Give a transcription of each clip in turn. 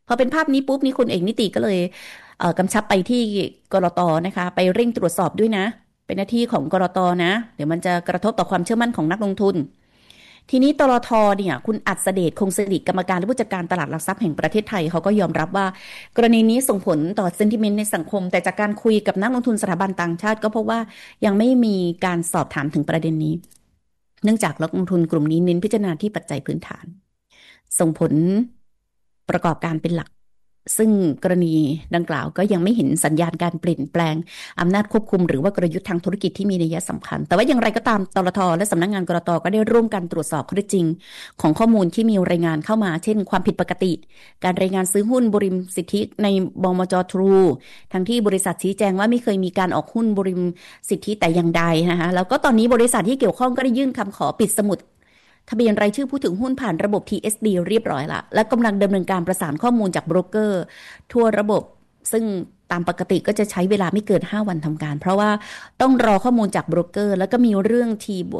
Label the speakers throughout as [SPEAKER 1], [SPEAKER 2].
[SPEAKER 1] พอเป็นภาพนี้ปุ๊บนี่คุณเอกนิติก็เลยกำชับไปที่กลตนะคะไปเร่งตรวจสอบด้วยนะเป็นหน้าที่ของกลตนะเดี๋ยวมันจะกระทบต่อความเชื่อมั่นของนักลงทุนทีนี้ตลทเนี่ยคุณอัศเดชคงสิริกรรมการและผู้จัดการตลาดหลักทรัพย์แห่งประเทศไทยเขาก็ยอมรับว่ากรณีนี้ส่งผลต่อเซนติเมนต์ในสังคมแต่จากการคุยกับนักลงทุนสถาบันต่างชาติก็พบว่ายังไม่มีการสอบถามถึงประเด็นนี้เนื่องจากนักลงทุนกลุ่มนี้เน้นพิจารณาที่ปัจจัยพื้นฐานส่งผลประกอบการเป็นหลักซึ่งกรณีดังกล่าวก็ยังไม่เห็นสัญญาณการเปลี่ยนแปลงอำนาจควบคุมหรือว่ากลยุทธ์ทางธุรกิจที่มีนัยสำคัญแต่ว่าอย่างไรก็ตามตลทและสำนักงานกลตก็ได้ร่วมกันตรวจสอบข้อเท็จจริงของข้อมูลที่มีรายงานเข้ามาเช่นความผิดปกติการรายงานซื้อหุ้นบริมสิทธิในบมจทรูทั้งที่บริษัทชี้แจงว่าไม่เคยมีการออกหุ้นบริมสิทธิแต่อย่างใดนะคะแล้วก็ตอนนี้บริษัทที่เกี่ยวข้องก็ได้ยื่นคำขอปิดสมุดทะเบียนรายชื่อผู้ถือหุ้นผ่านระบบ TSD เรียบร้อยละและกำลังดำเนินการประสานข้อมูลจากโบรกเกอร์ทั่วระบบซึ่งตามปกติก็จะใช้เวลาไม่เกิน5 วันทำการเพราะว่าต้องรอข้อมูลจากโบรกเกอร์แล้วก็มีเรื่อง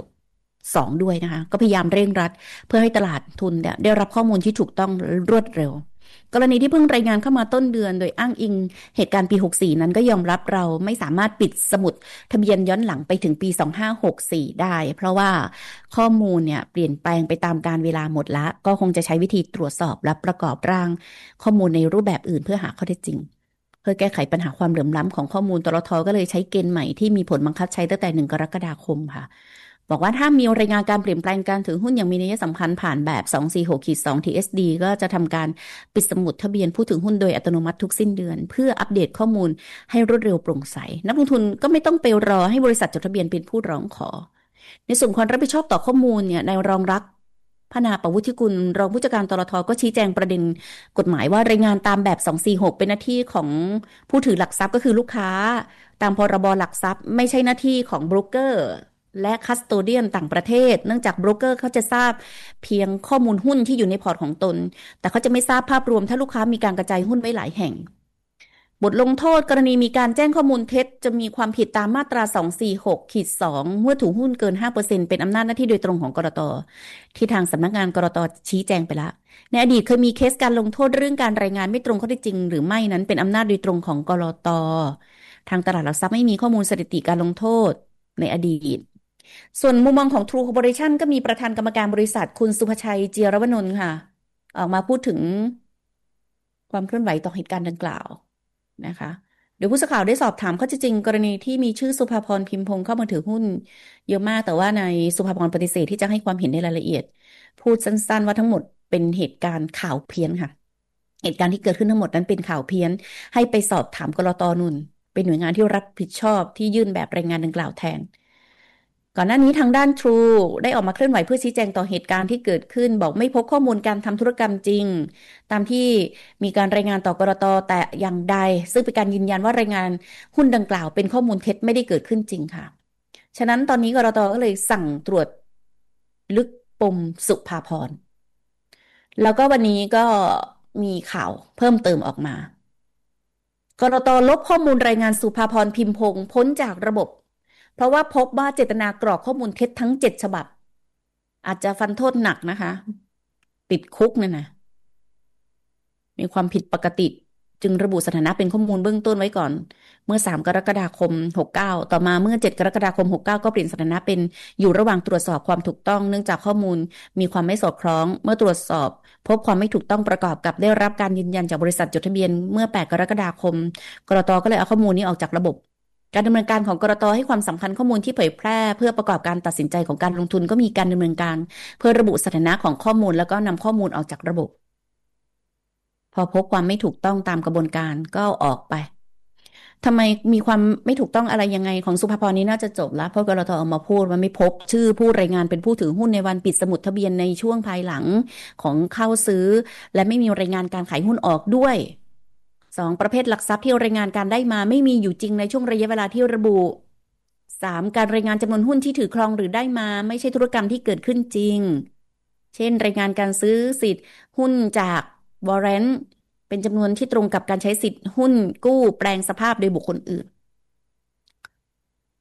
[SPEAKER 1] T+2ด้วยนะคะก็พยายามเร่งรัดเพื่อให้ตลาดทุนได้รับข้อมูลที่ถูกต้องรวดเร็วกรณีที่เพิ่งรายงานเข้ามาต้นเดือนโดยอ้างอิงเหตุการณ์ปี64นั้นก็ยอมรับเราไม่สามารถปิดสมุดทะเบียนย้อนหลังไปถึงปี2564ได้เพราะว่าข้อมูลเนี่ยเปลี่ยนแปลงไปตามกาลเวลาหมดละก็คงจะใช้วิธีตรวจสอบและประกอบร่างข้อมูลในรูปแบบอื่นเพื่อหาข้อเท็จจริงเพื่อแก้ไขปัญหาความเหลื่อมล้ำของข้อมูลตลทก็เลยใช้เกณฑ์ใหม่ที่มีผลบังคับใช้ตั้งแต่1 กรกฎาคมค่ะบอกว่าถ้ามีรายงานการเปลี่ยนแปลงการถือหุ้นอย่างมีนัยสำคัญผ่านแบบ246-2 TSD ก็จะทำการปิดสมุดทะเบียนผู้ถือหุ้นโดยอัตโนมัติทุกสิ้นเดือนเพื่ออัปเดตข้อมูลให้รวดเร็วโปร่งใสนักลงทุนก็ไม่ต้องไปรอให้บริษัทจดทะเบียนเป็นผู้ร้องขอในส่วนความรับผิดชอบต่อข้อมูลเนี่ยนายรองรักพนาประวุฒิกุลรองผู้จัดการตลทก็ชี้แจงประเด็นกฎหมายว่ารายงานตามแบบ246เป็นหน้าที่ของผู้ถือหลักทรัพย์ก็คือลูกค้าตามพรบหลักทรัพย์ไม่ใช่หน้าที่ของโบรกเกอร์และคัสโตเดียนต่างประเทศเนื่องจากโบรกเกอร์เขาจะทราบเพียงข้อมูลหุ้นที่อยู่ในพอร์ตของตนแต่เขาจะไม่ทราบภาพรวมถ้าลูกค้ามีการกระจายหุ้นไว้หลายแห่งบทลงโทษกรณีมีการแจ้งข้อมูลเท็จจะมีความผิดตามมาตรา246-2เมื่อถือหุ้นเกิน 5% เป็นอำนาจหน้าที่โดยตรงของกลตที่ทางสำนักงานกลตชี้แจงไปแล้วในอดีตเคยมีเคสการลงโทษเรื่องการรายงานไม่ตรงข้อเท็จจริงหรือไม่นั้นเป็นอำนาจโดยตรงของกลตทางตลาดหลักทรัพย์ไม่มีข้อมูลสถิติการลงโทษในอดีตส่วนมุมมองของ True Corporation ก็มีประธานกรรมการบริษัทคุณสุภชัยเจียรวนนท์ค่ะออกมาพูดถึงความเคลื่อนไหวต่อเหตุการณ์ดังกล่าวนะคะเดี๋ยวผู้สื่อข่าวได้สอบถามข้อเท็จจริงกรณีที่มีชื่อสุภาพรพิมพงษ์เข้ามาถือหุ้นเยอะมากแต่ว่านายสุภาพรปฏิเสธที่จะให้ความเห็นในรายละเอียดพูดสั้นๆว่าทั้งหมดเป็นเหตุการณ์ข่าวเพี้ยนค่ะเหตุการณ์ที่เกิดขึ้นทั้งหมดนั้นเป็นข่าวเพี้ยนให้ไปสอบถามกลตนุ่นเป็นหน่วยงานที่รับผิดชอบที่ยื่นแบบรายงานดังกล่าวแทน ก่อนหน้านี้ทางด้าน True ได้ออกมาเคลื่อนไหวเพื่อชี้แจงต่อเหตุการณ์ที่เกิดขึ้นบอกไม่พบข้อมูลการทำธุรกรรมจริงตามที่มีการรายงานต่อกลตแต่อย่างใดซึ่งเป็นการยืนยันว่ารายงานหุ้นดังกล่าวเป็นข้อมูลเท็จไม่ได้เกิดขึ้นจริงค่ะฉะนั้นตอนนี้กลตก็เลยสั่งตรวจลึกปมสุภาพรแล้วก็วันนี้ก็มีข่าวเพิ่มเติมออกมากลตลบข้อมูลรายงานสุภาพรพิมพงษ์พ้นจากระบบเพราะว่าพบว่าเจตนากรอกข้อมูลเท็จทั้ง7 ฉบับอาจจะฟันโทษหนักนะคะติดคุกเนี่ยนะมีความผิดปกติจึงระบุสถานะเป็นข้อมูลเบื้องต้นไว้ก่อนเมื่อ3 กรกฎาคม 69ต่อมาเมื่อ7 กรกฎาคม 69ก็เปลี่ยนสถานะเป็นอยู่ระหว่างตรวจสอบความถูกต้องเนื่องจากข้อมูลมีความไม่สอดคล้องเมื่อตรวจสอบพบความไม่ถูกต้องประกอบกับได้รับการยืนยันจากบริษัทจดทะเบียนเมื่อ8 กรกฎาคมกลตก็เลยเอาข้อมูลนี้ออกจากระบบการดำเนินการของกลตให้ความสำคัญข้อมูลที่เผยแพร่เพื่อประกอบการตัดสินใจของการลงทุนก็มีการดำเนินการเพื่อระบุสถานะของข้อมูลแล้วก็นำข้อมูลออกจากระบบพอพบความไม่ถูกต้องตามกระบวนการก็ออกไปทำไมมีความไม่ถูกต้องอะไรยังไงของสุภาพรนี้น่าจะจบแล้วเพราะกลตออกมาพูดว่าไม่พบชื่อผู้รายงานเป็นผู้ถือหุ้นในวันปิดสมุดทะเบียนในช่วงภายหลังของเข้าซื้อและไม่มีรายงานการขายหุ้นออกด้วย2 ประเภทหลักทรัพย์ที่รายงานการได้มาไม่มีอยู่จริงในช่วงระยะเวลาที่ระบุการรายงานจำนวนหุ้นที่ถือครองหรือได้มาไม่ใช่ธุรกรรมที่เกิดขึ้นจริงเช่นรายงานการซื้อสิทธิ์หุ้นจากวอร์เรนต์เป็นจำนวนที่ตรงกับการใช้สิทธิ์หุ้นกู้แปลงสภาพโดยบุคคลอื่น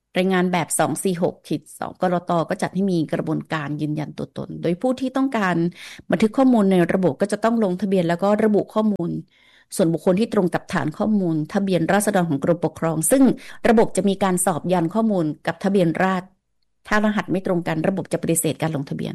[SPEAKER 1] รายงานแบบ246-2กลตก็จัดให้มีกระบวนการยืนยันตัวตนโดยผู้ที่ต้องการบันทึกข้อมูลในระบบก็จะต้องลงทะเบียนแล้วก็ระบุข้อมูลส่วนบุคคลที่ตรงกับฐานข้อมูลทะเบียนราษฎรของกรมปกครองซึ่งระบบจะมีการสอบยันข้อมูลกับทะเบียนราษฎรถ้ารหัสไม่ตรงกันระบบจะปฏิเสธการลงทะเบียน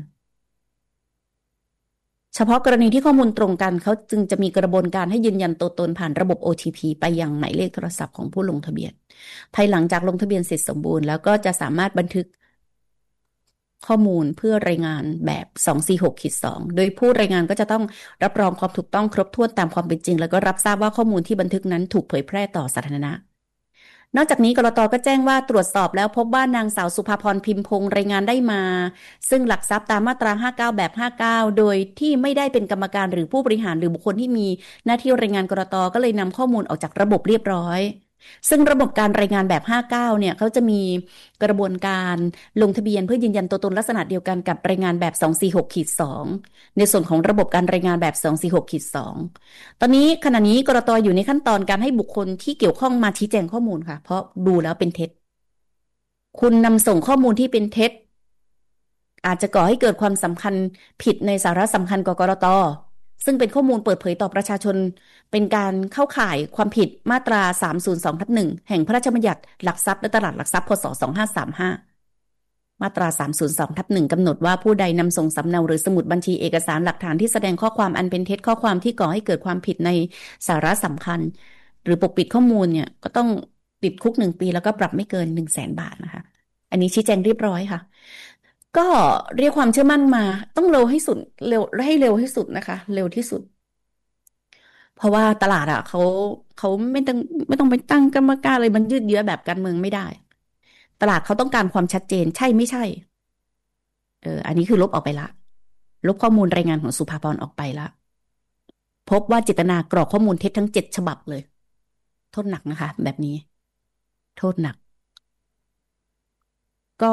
[SPEAKER 1] เฉพาะกรณีที่ข้อมูลตรงกันเขาจึงจะมีกระบวนการให้ยืนยันตัวตนผ่านระบบ OTP ไปยังหมายเลขโทรศัพท์ของผู้ลงทะเบียนภายหลังจากลงทะเบียนเสร็จสมบูรณ์แล้วก็จะสามารถบันทึกข้อมูลเพื่อรายงานแบบ246-2โดยผู้รายงานก็จะต้องรับรองความถูกต้องครบถ้วนตามความเป็นจริงแล้วก็รับทราบว่าข้อมูลที่บันทึกนั้นถูกเผยแพร่ต่อสาธารณะ นอกจากนี้กลตก็แจ้งว่าตรวจสอบแล้วพบว่านางสาวสุภาพรพิมพงษ์รายงานได้มาซึ่งหลักทรัพย์ตามมาตรา59แบบ59โดยที่ไม่ได้เป็นกรรมการหรือผู้บริหารหรือบุคคลที่มีหน้าที่รายงานกลตก็เลยนำข้อมูลออกจากระบบเรียบร้อยซึ่งระบบการรายงานแบบ59เนี่ยเขาจะมีกระบวนการลงทะเบียนเพื่อยืนยันตัวตนลักษณะเดียวกันกับรายงานแบบ246-2ในส่วนของระบบการรายงานแบบ246-2ตอนนี้ขณะนี้กลตอยู่ในขั้นตอนการให้บุคคลที่เกี่ยวข้องมาชี้แจงข้อมูลค่ะเพราะดูแล้วเป็นเท็จคุณนำส่งข้อมูลที่เป็นเท็จอาจจะก่อให้เกิดความสำคัญผิดในสาระสำคัญกกตซึ่งเป็นข้อมูลเปิดเผยต่อประชาชนเป็นการเข้าข่ายความผิดมาตรา302/1แห่งพระราชบัญญัติหลักทรัพย์และตลาดหลักทรัพย์พศ2535มาตรา302/1กำหนดว่าผู้ใดนำส่งสำเนาหรือสมุดบัญชีเอกสารหลักฐานที่แสดงข้อความอันเป็นเท็จข้อความที่ก่อให้เกิดความผิดในสาระสำคัญหรือปกปิดข้อมูลเนี่ยก็ต้องติดคุก1 ปีแล้วก็ปรับไม่เกิน100,000 บาทนะคะอันนี้ชี้แจงเรียบร้อยค่ะก็เรียกความเชื่อมั่นมาต้องเร็วให้สุดเร็วให้เร็วที่สุดนะคะเร็วที่สุดเพราะว่าตลาดอ่ะเขาไม่ต้องไปตั้งกรรมการอะไรมันยืดเยื้อแบบการเมืองไม่ได้ตลาดเขาต้องการความชัดเจนใช่ไม่ใช่อันนี้คือลบออกไปละลบข้อมูลรายงานของสุภาพรออกไปละพบว่าเจตนากรอกข้อมูลเท็จทั้ง7 ฉบับเลยโทษหนักนะคะแบบนี้โทษหนักก็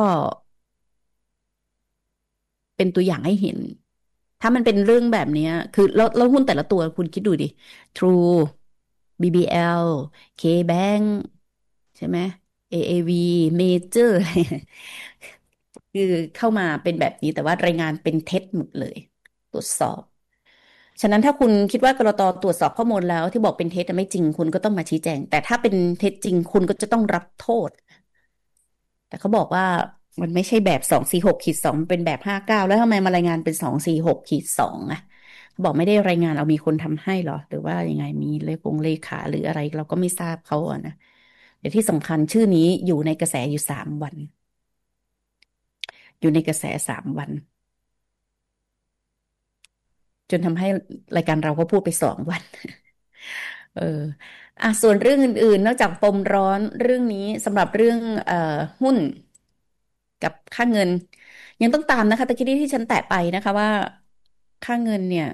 [SPEAKER 1] เป็นตัวอย่างให้เห็นถ้ามันเป็นเรื่องแบบเนี้ยคือแล้วหุ้นแต่ละตัวคุณคิดดูดิ True BBL KBank ใช่ไหม AAV Major อะไรคือเข้ามาเป็นแบบนี้แต่ว่ารายงานเป็นเท็จหมดเลยตรวจสอบฉะนั้นถ้าคุณคิดว่ากลตตรวจสอบข้อมูลแล้วที่บอกเป็นเท็จไม่จริงคุณก็ต้องมาชี้แจงแต่ถ้าเป็นเท็จจริงคุณก็จะต้องรับโทษแต่เขาบอกว่ามันไม่ใช่แบบ246-2เป็นแบบ59แล้วทำไมมารายงานเป็น246-2อ่ะเขาบอกไม่ได้รายงานเอามีคนทำให้หรอหรือว่ายังไงมีเลขาหรืออะไรเราก็ไม่ทราบเขาอะนะเดี๋ยวที่สำคัญชื่อนี้อยู่ในกระแสอยู่3 วันอยู่ในกระแส3 วันจนทำให้รายการเราก็พูดไป2 วันเออส่วนเรื่องอื่นๆนอกจากปมร้อนเรื่องนี้สำหรับเรื่องหุ้นกับค่าเงินยังต้องตามนะคะตะกี้ที่ฉันแตะไปนะคะว่าค่าเงินเนี่ย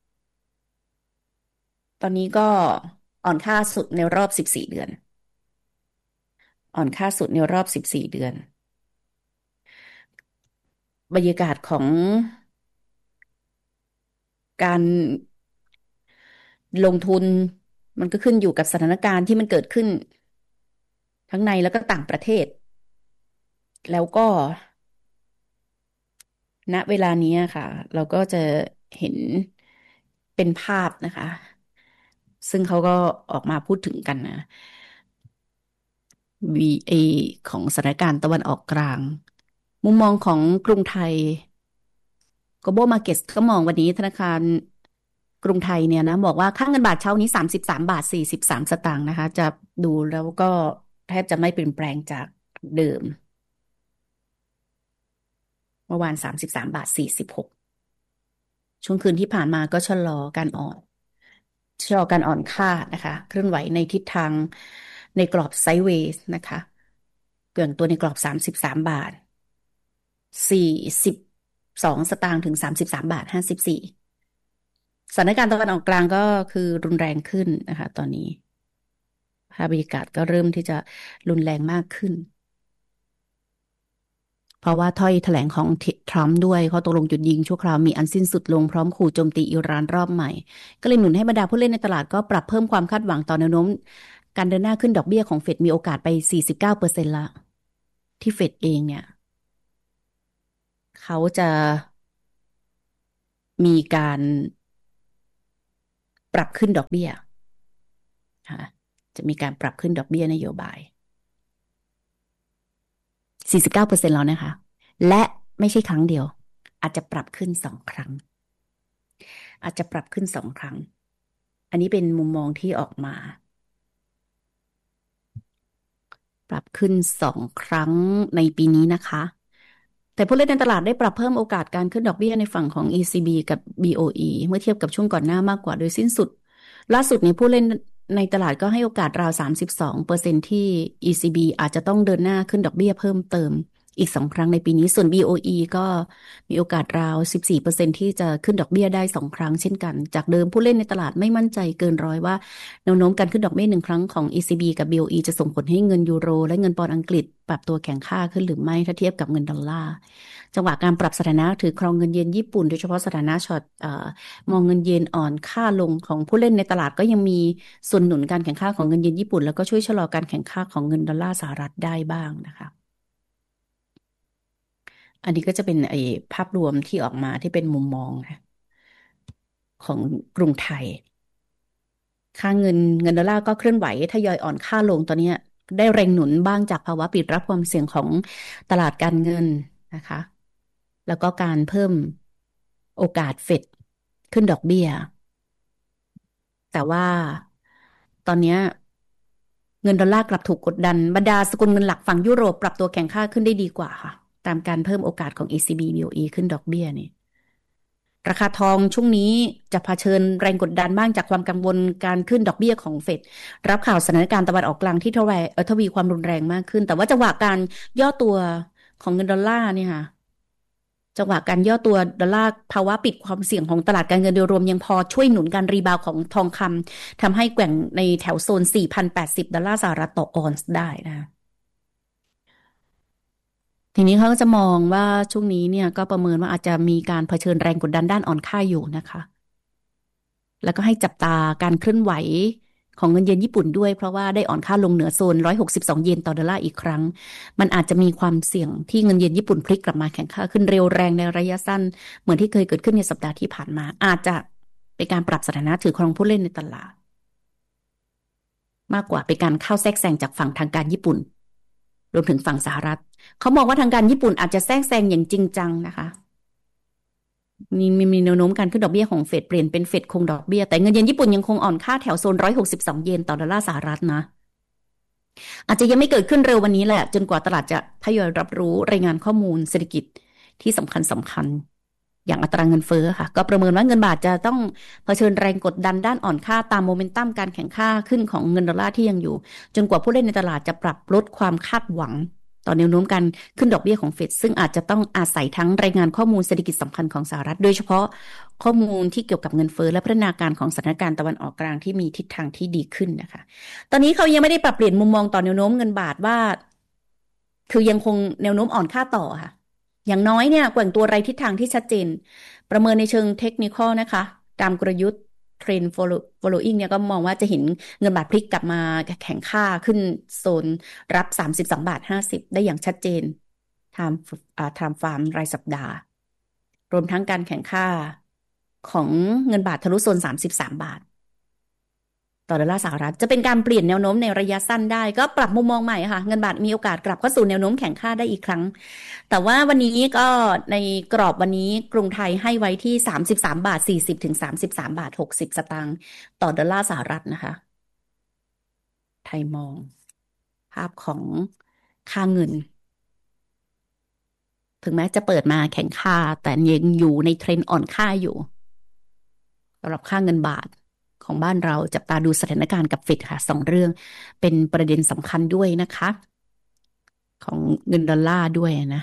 [SPEAKER 1] ตอนนี้ก็อ่อนค่าสุดในรอบ14 เดือนอ่อนค่าสุดในรอบ14 เดือนบรรยากาศของการลงทุนมันก็ขึ้นอยู่กับสถานการณ์ที่มันเกิดขึ้นทั้งในแล้วก็ต่างประเทศแล้วก็ ณเวลานี้ค่ะเราก็จะเห็นเป็นภาพนะคะซึ่งเขาก็ออกมาพูดถึงกันนะ VA ของสถานการณ์ตะวันออกกลางมุมมองของกรุงไทย Global Markets ก็มองวันนี้ธนาคารกรุงไทยเนี่ยนะบอกว่าค่าเงินบาทเช้านี้33.43 บาทนะคะจะดูแล้วก็แทบจะไม่เปลี่ยนแปลงจากเดิมเมื่อวาน33.46 บาทช่วงคืนที่ผ่านมาก็ชะลอการอ่อนค่านะคะเคลื่อนไหวในทิศทางในกรอบไซด์เวย์นะคะเกื่องตัวในกรอบ33.42 บาทถึง33.54 บาทสถานการณ์ตะวันออกกลางก็คือรุนแรงขึ้นนะคะตอนนี้ภาพบรรยากาศก็เริ่มที่จะรุนแรงมากขึ้นเพราะว่าถ้อยแถลงของทรัมป์ด้วยเขาตกลงหยุดยิงชั่วคราวมีอันสิ้นสุดลงพร้อมขู่โจมตีอิหร่านรอบใหม่ก็เลยหนุนให้บรรดาผู้เล่นในตลาดก็ปรับเพิ่มความคาดหวังต่อแนวโน้มการเดินหน้าขึ้นดอกเบี้ยของเฟดมีโอกาสไป49%ละที่เฟดเองเนี่ยเขาจะมีการปรับขึ้นดอกเบี้ยค่ะจะมีการปรับขึ้นดอกเบี้ยนโยบาย49%แล้วนะคะและไม่ใช่ครั้งเดียวอาจจะปรับขึ้น2 ครั้งอาจจะปรับขึ้น2 ครั้งอันนี้เป็นมุมมองที่ออกมา ปรับขึ้น2 ครั้งในปีนี้นะคะ แต่ผู้เล่นในตลาดได้ปรับเพิ่มโอกาสการขึ้นดอกเบี้ยในฝั่งของ ECB กับ BOE เมื่อเทียบกับช่วงก่อนหน้ามากกว่าโดยสิ้นสุดล่าสุดในผู้เล่นในตลาดก็ให้โอกาสราว32%ที่ ECB อาจจะต้องเดินหน้าขึ้นดอกเบี้ยเพิ่มเติมอีก2 ครั้งในปีนี้ส่วน BOE ก็มีโอกาสราว14%ที่จะขึ้นดอกเบี้ยได้2 ครั้งเช่นกันจากเดิมผู้เล่นในตลาดไม่มั่นใจเกินร้อยว่าแนวโน้มการขึ้นดอกเบี้ย1 ครั้งของ ECB กับ BOE จะส่งผลให้เงินยูโรและเงินปอนด์อังกฤษปรับตัวแข็งค่าขึ้นหรือไม่ถ้าเทียบกับเงินดอลลาร์ จังหวะการปรับสถานะถือครองเงินเยนญี่ปุ่นโดยเฉพาะสถานะช็อตมองเงินเยนอ่อนค่าลงของผู้เล่นในตลาดก็ยังมีส่วนหนุนการแข่งข้าของเงินเยนญี่ปุ่นแล้วก็ช่วยชะลอการแข่งข้าของเงินดอลลาร์สหรัฐได้บ้างนะคะอันนี้ก็จะเป็นภาพรวมที่ออกมาที่เป็นมุมมองของกรุงไทยค่าเงินดอลลาร์ก็เคลื่อนไหวทยอยอ่อนค่าลงตอนนี้ได้แรงหนุนบ้างจากภาวะปิดรับความเสี่ยงของตลาดการเงินนะคะแล้วก็การเพิ่มโอกาสเฟดขึ้นดอกเบี้ย แต่ว่าตอนเนี้ยเงินดอลลาร์กลับถูกกดดันบรรดาสกุลเงินหลักฝั่งยุโรปปรับตัวแข็งค่าขึ้นได้ดีกว่าค่ะตามการเพิ่มโอกาสของ ECB BOE ขึ้นดอกเบี้ยนี่ราคาทองช่วงนี้จะเผชิญแรงกดดันบ้างจากความกังวลการขึ้นดอกเบี้ยของเฟดรับข่าวสถานการณ์ตะวันออกกลางที่ทวีความรุนแรงมากขึ้นแต่ว่าจังหวะการย่อตัวของเงินดอลลาร์เนี่ยค่ะ จังหวะการย่อตัวดอลลาร์ภาวะปิดความเสี่ยงของตลาดการเงินโดยรวมยังพอช่วยหนุนการรีบาวของทองคำทำให้แกว่งในแถวโซน4,080 ดอลลาร์สหรัฐต่อออนซ์ได้นะทีนี้เขาก็จะมองว่าช่วงนี้เนี่ยก็ประเมินว่าอาจจะมีการเผชิญแรงกดดันด้านอ่อนค่าอยู่นะคะแล้วก็ให้จับตาการเคลื่อนไหวของเงินเยนญี่ปุ่นด้วยเพราะว่าได้อ่อนค่าลงเหนือโซน162 เยนต่อดอลลาร์อีกครั้งมันอาจจะมีความเสี่ยงที่เงินเยนญี่ปุ่นพลิกกลับมาแข็งค่าขึ้นเร็วแรงในระยะสั้นเหมือนที่เคยเกิดขึ้นในสัปดาห์ที่ผ่านมาอาจจะเป็นการปรับสถานะถือครองผู้เล่นในตลาดมากกว่าเป็นการเข้าแทรกแซงจากฝั่งทางการญี่ปุ่นรวมถึงฝั่งสหรัฐเขามองว่าทางการญี่ปุ่นอาจจะแทรกแซงอย่างจริงจังนะคะ มีแนวโน้มการขึ้นดอกเบี้ยของเฟดเปลี่ยนเป็นเฟดคงดอกเบี้ยแต่เงินเยนญี่ปุ่นยังคงอ่อนค่าแถวโซน162 เยนต่อดอลลาร์สหรัฐนะอาจจะยังไม่เกิดขึ้นเร็ววันนี้แหละจนกว่าตลาดจะทยอยรับรู้รายงานข้อมูลเศรษฐกิจที่สำคัญอย่างอัตราเงินเฟ้อค่ะก็ประเมินว่าเงินบาทจะต้องเผชิญแรงกดดันด้านอ่อนค่าตามโมเมนตัมการแข่งค่าขึ้นของเงินดอลลาร์ที่ยังอยู่จนกว่าผู้เล่นในตลาดจะปรับลดความคาดหวังต่อแนวโน้มการขึ้นดอกเบี้ยของเฟดซึ่งอาจจะต้องอาศัยทั้งรายงานข้อมูลเศรษฐกิจสำคัญของสหรัฐโดยเฉพาะข้อมูลที่เกี่ยวกับเงินเฟ้อและพัฒนาการของสถานการณ์ตะวันออกกลางที่มีทิศทางที่ดีขึ้นนะคะตอนนี้เขายังไม่ได้ปรับเปลี่ยนมุมมองต่อแนวโน้มเงินบาทว่าคือยังคงแนวโน้มอ่อนค่าต่อค่ะอย่างน้อยเนี่ยแกว่งตัวไร้ทิศทางที่ชัดเจน ประเมินในเชิงเทคนิคอลนะคะตามกลยุทธ์เทรน following เนี่ยก็มองว่าจะเห็นเงินบาทพลิกกลับมาแข็งค่าขึ้นโซนรับ32.50 บาทได้อย่างชัดเจนไทม์ฟาร์มรายสัปดาห์รวมทั้งการแข่งค่าของเงินบาททะลุโซน33 บาทต่อดอลลาร์สหรัฐจะเป็นการเปลี่ยนแนวโน้มในระยะสั้นได้ก็ปรับมุมมองใหม่ค่ะเงินบาทมีโอกาสกลับเข้าสู่แนวโน้มแข็งค่าได้อีกครั้งแต่ว่าวันนี้ก็ในกรอบวันนี้กรุงไทยให้ไว้ที่33.40 บาทถึง33.60 บาทต่อดอลลาร์สหรัฐนะคะไทยมองภาพของค่าเงินถึงแม้จะเปิดมาแข็งค่าแต่ยังอยู่ในเทรนด์อ่อนค่าอยู่สำหรับค่าเงินบาทของบ้านเราจับตาดูสถานการณ์กับเฟดค่ะ2 เรื่องเป็นประเด็นสำคัญด้วยนะคะของเงินดอลลาร์ด้วยนะ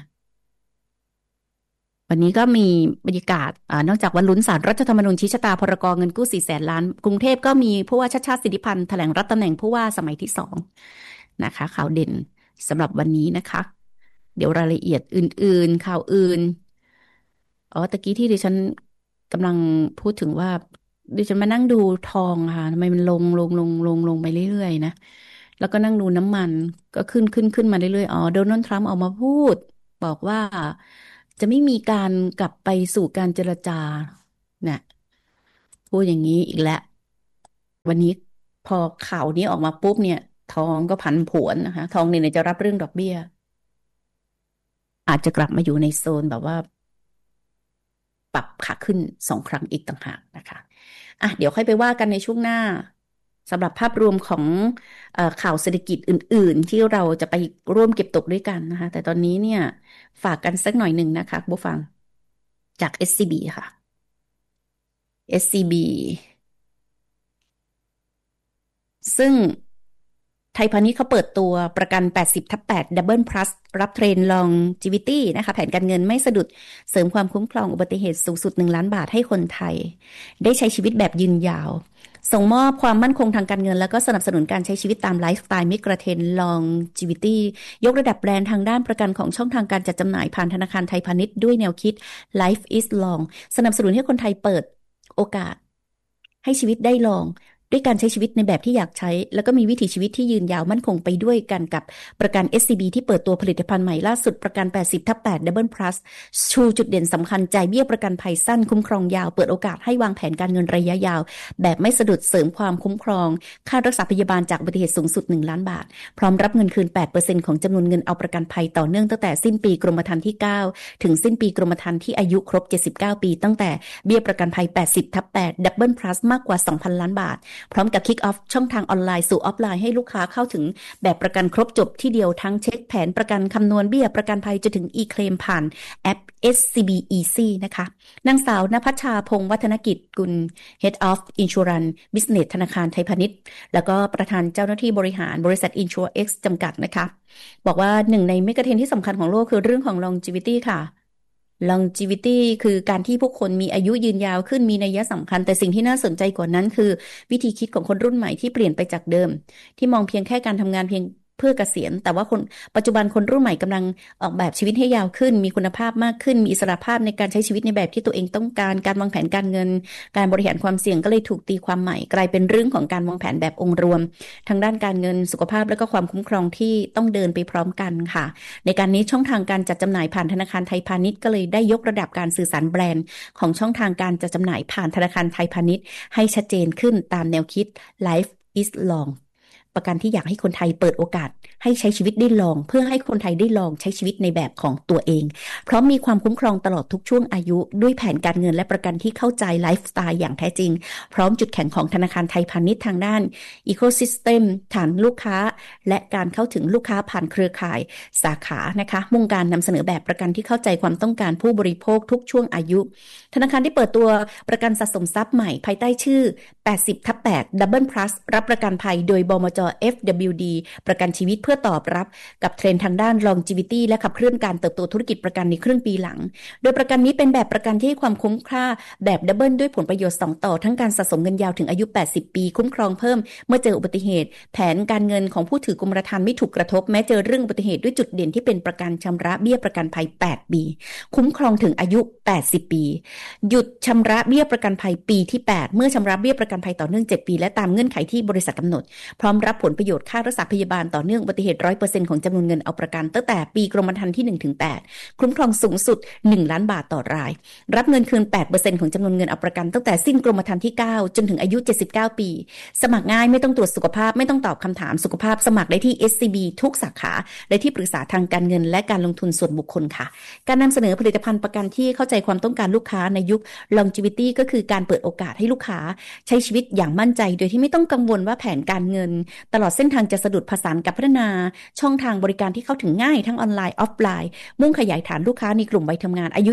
[SPEAKER 1] วันนี้ก็มีบรรยากาศนอกจากวันลุ้นศาลรัฐธรรมนูญชี้ชะตาพรกเงินกู้400,000 ล้านกรุงเทพก็มีผู้ว่าชาติชาติสิทธิพันธ์แถลงรับตำแหน่งผู้ว่าสมัยที่2นะคะข่าวเด่นสำหรับวันนี้นะคะเดี๋ยวรายละเอียดอื่นๆข่าวอื่นตะกี้ที่ดิฉันกำลังพูดถึงว่าดิฉันมานั่งดูทองค่ะทำไมมันลงไปเรื่อยๆนะแล้วก็นั่งดูน้ำมันก็ขึ้นมาเรื่อยๆอ๋อโดนัลด์ทรัมป์ออกมาพูดบอกว่าจะไม่มีการกลับไปสู่การเจรจาเนี่ยพูดอย่างนี้อีกแล้ววันนี้พอข่าวนี้ออกมาปุ๊บเนี่ยทองก็ผันผวนนะคะทองเนี่ยจะรับเรื่องดอกเบี้ยอาจจะกลับมาอยู่ในโซนแบบว่าปรับขาขึ้น2 ครั้งอีกต่างหากนะคะอ่ะเดี๋ยวค่อยไปว่ากันในช่วงหน้าสำหรับภาพรวมของข่าวเศรษฐกิจอื่นๆที่เราจะไปร่วมเก็บตกด้วยกันนะคะแต่ตอนนี้เนี่ยฝากกันสักหน่อยหนึ่งนะคะคุณผู้ฟังจาก SCB ค่ะ SCB ซึ่งไทยพาณิชย์เขาเปิดตัวประกัน 80/8 Double Plus รับเทรน Longevity นะคะแผนการเงินไม่สะดุดเสริมความคุ้มครองอุบัติเหตุสูงสุด1 ล้านบาทให้คนไทยได้ใช้ชีวิตแบบยืนยาวส่งมอบความมั่นคงทางการเงินและก็สนับสนุนการใช้ชีวิตตามไลฟ์สไตล์มิกระเทน Longevity ยกระดับแบรนด์ทางด้านประกันของช่องทางการจัดจำหน่ายผ่านธนาคารไทยพาณิชย์ด้วยแนวคิด Life is Long สนับสนุนให้คนไทยเปิดโอกาสให้ชีวิตได้ลอง ด้วยการใช้ชีวิตในแบบที่อยากใช้แล้วก็มีวิถีชีวิตที่ยืนยาวมั่นคงไปด้วยกันกับประกัน SCB ที่เปิดตัวผลิตภัณฑ์ใหม่ล่าสุดประกัน 80/8 Double Plus ชูจุดเด่นสำคัญจ่ายเบี้ยประกันภัยสั้นคุ้มครองยาวเปิดโอกาสให้วางแผนการเงินระยะยาวแบบไม่สะดุดเสริมความคุ้มครองค่ารักษาพยาบาลจากอุบัติเหตุสูงสุด1 ล้านบาทพร้อมรับเงินคืน 8% ของจำนวนเงินเอาประกันภัยต่อเนื่องตั้งแต่สิ้นปีกรมธรรม์ที่9ถึงสิ้นปีกรมธรรม์ที่อายุครบ79ปีตั้งแต่เบี้ยประกันภัย 80/8 Double Plus มากกว่า 2,000 ล้านบาทพร้อมกับ Kick Off ช่องทางออนไลน์สู่ออฟไลน์ให้ลูกค้าเข้าถึงแบบประกันครบจบที่เดียวทั้งเช็คแผนประกันคำนวณเบี้ยประกันภัยจนถึง e-claim ผ่านแอป SCB Easy นะคะนางสาวนภัชชาพงษ์วัฒนกิจกุล Head of Insurance Business ธนาคารไทยพาณิชย์แล้วก็ประธานเจ้าหน้าที่บริหารบริษัท InsureX จำกัดนะคะบอกว่าหนึ่งในเมกะเทรนด์ที่สำคัญของโลกคือเรื่องของ longevity ค่ะ longevity คือการที่ผู้คนมีอายุยืนยาวขึ้นมีนัยสำคัญแต่สิ่งที่น่าสนใจกว่านั้นคือวิธีคิดของคนรุ่นใหม่ที่เปลี่ยนไปจากเดิมที่มองเพียงแค่การทำงานเพียงเพื่อเกษียณแต่ว่าคนปัจจุบันคนรุ่นใหม่กำลังออกแบบชีวิตให้ยาวขึ้นมีคุณภาพมากขึ้นมีอิสรภาพในการใช้ชีวิตในแบบที่ตัวเองต้องการการวางแผนการเงินการบริหารความเสี่ยงก็เลยถูกตีความใหม่กลายเป็นเรื่องของการวางแผนแบบองค์รวมทางด้านการเงินสุขภาพและก็ความคุ้มครองที่ต้องเดินไปพร้อมกันค่ะในการนี้ช่องทางการจัดจำหน่ายผ่านธนาคารไทยพาณิชย์ก็เลยได้ยกระดับการสื่อสารแบรนด์ของช่องทางการจัดจำหน่ายผ่านธนาคารไทยพาณิชย์ให้ชัดเจนขึ้นตามแนวคิด Life is Long ประกันที่อยากให้คนไทยเปิดโอกาสให้ใช้ชีวิตได้ลองเพื่อให้คนไทยได้ลองใช้ชีวิตในแบบของตัวเองพร้อมมีความคุ้มครองตลอดทุกช่วงอายุด้วยแผนการเงินและประกันที่เข้าใจไลฟ์สไตล์อย่างแท้จริงพร้อมจุดแข็งของธนาคารไทยพาณิชย์ทางด้านอีโคซิสเต็มฐานลูกค้าและการเข้าถึงลูกค้าผ่านเครือข่ายสาขานะคะมุ่งการนำเสนอแบบประกันที่เข้าใจความต้องการผู้บริโภคทุกช่วงอายุธนาคารได้เปิดตัวประกันสะสมทรัพย์ใหม่ภายใต้ชื่อ 80/8 Double Plus รับประกันภัยโดยบมจ. FWD ประกันชีวิตเพื่อตอบรับกับเทรนด์ทางด้าน longevity และขับเคลื่อนการเติบโตธุรกิจประกันในครึ่งปีหลังโดยประกันนี้เป็นแบบประกันที่ให้ความคุ้มค่าแบบดับเบิลด้วยผลประโยชน์2ต่อทั้งการสะสมเงินยาวถึงอายุ80ปีคุ้มครองเพิ่มเมื่อเจออุบัติเหตุแผนการเงินของผู้ถือกรมธรรม์ไม่ถูกกระทบแม้เจอเรื่องอุบัติเหตุด้วยจุดเด่นที่เป็นประกันชำระเบี้ยประกันภัย8ปีคุ้มครองถึงอายุ80ปีหยุดชำระเบี้ยประกันภัยปีที่8เมื่อชำระเบี้ยประกันภัยต่อเนื่อง7ปีและตามเงื่อนไขที่บริษัทกำหนดพร้อมรับผลประโยชน์ค่ารักษาพยาบาลต่อเนื่องอุบัติเหตุ 100% ของจำนวนเงินเอาประกันตั้งแต่ปีกรมธรรม์ที่1ถึง8คุ้มครองสูงสุด1ล้านบาทต่อรายรับเงินคืน 8% ของจำนวนเงินเอาประกันตั้งแต่สิ้นกรมธรรม์ที่9จนถึงอายุ79ปีสมัครง่ายไม่ต้องตรวจสุขภาพไม่ต้องตอบคำถามสุขภาพสมัครได้ที่ SCB ทุกสาขาและที่ปรึกษาทางการเงินและการลงทุนส่วนบุคคลค่ะการนำเสนอผลิตภัณฑ์ประกันที่เข้าใจความต้องการลูกค้าในยุค longevity ก็คือการเปิดโอกาสให้ลูกค้าใช้ชีวิตอย่างมั่นใจโดยที่ไม่ต้องกังวลว่าแผนการเงินตลอดเส้นทางจะสะดุดผสานกับพัฒนาช่องทางบริการที่เข้าถึงง่ายทั้งออนไลน์ออฟไลน์มุ่งขยายฐานลูกค้าในกลุ่มวัยทำงานอายุ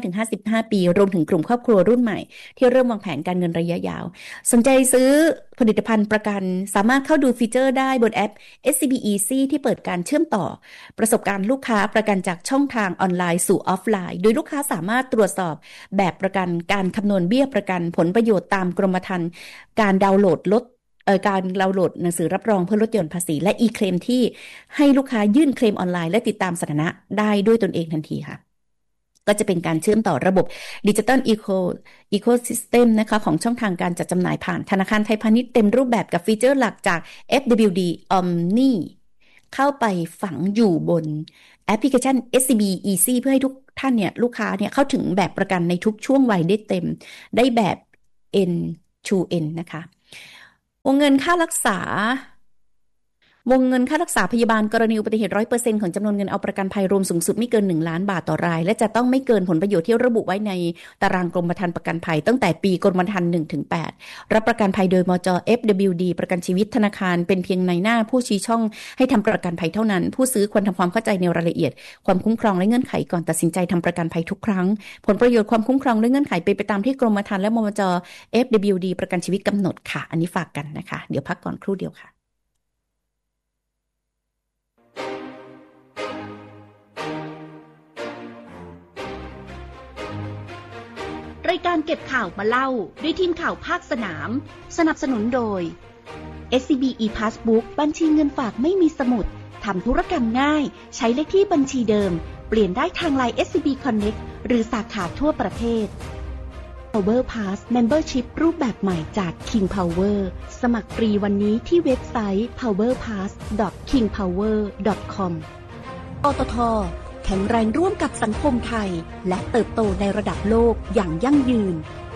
[SPEAKER 1] 25-55 ปีรวมถึงกลุ่มครอบครัวรุ่นใหม่ที่เริ่มวางแผนการเงินระยะยาวสนใจซื้อผลิตภัณฑ์ประกันสามารถเข้าดูฟีเจอร์ได้บนแอป SCB Easy ที่เปิดการเชื่อมต่อประสบการณ์ลูกค้าประกันจากช่องทางออนไลน์สู่ออฟไลน์โดยลูกค้าสามารถตรวจสอบแบบประกันการคำนวณเบี้ยประกันผลประโยชน์ตามกรมธรรม์การดาวน์โหลดหนังสือรับรองเพื่อลดหย่อนภาษีและ e-claim ที่ให้ลูกค้ายื่นเคลมออนไลน์และติดตามสถานะได้ด้วยตนเองทันทีค่ะก็จะเป็นการเชื่อมต่อระบบ Digital Ecosystem นะคะของช่องทางการจัดจำหน่ายผ่านธนาคารไทยพาณิชย์เต็มรูปแบบกับฟีเจอร์หลักจาก FWD Omni เข้าไปฝังอยู่บนแอปพลิเคชัน SCB Easy เพื่อให้ทุกท่านเนี่ยลูกค้าเนี่ยเข้าถึงแบบประกันในทุกช่วงวัยได้เต็มได้แบบ End to End นะคะวงเงินค่ารักษาพยาบาลกรณีอุบัติเหตุ 100% ของจำนวนเงินเอาประกันภัยรวมสูงสุดไม่เกิน1 ล้านบาทต่อรายและจะต้องไม่เกินผลประโยชน์ที่ระบุไว้ในตารางกรมธรรม์ประกันภัยตั้งแต่ปีกรมธรรม์ 1-8 รับประกันภัยโดยมจ. FWD ประกันชีวิตธนาคารเป็นเพียงนายหน้าผู้ชี้ช่องให้ทำประกันภัยเท่านั้นผู้ซื้อควรทำความเข้าใจในรายละเอียดความคุ้มครองและเงื่อนไขก่อนตัดสินใจทำประกันภัยทุกครั้งผลประโยชน์ความคุ้มครองและเงื่อนไขเป็นไปตามที่กรมธรรม์และมจ. FWD ประกันชีวิตกำหนดค่ะอันนี้ฝากกันนะคะเดี๋ยวพักก่อนครู่เดียวค่ะรายการเก็บข่าวมาเล่าด้วยทีมข่าวภาคสนามสนับสนุนโดย SCB ePassbook บัญชีเงินฝากไม่มีสมุดทำธุรกรรมง่ายใช้เลขที่บัญชีเดิมเปลี่ยนได้ทาง LINE SCB Connect หรือสาขาทั่วประเทศ Power Pass Membership รูปแบบใหม่จาก King Power สมัครฟรีวันนี้ที่เว็บไซต์ powerpass.kingpower.com ปตท.แข็งแรงร่วมกับสังคมไทยและเติบโตในระดับโลกอย่างยั่งยืน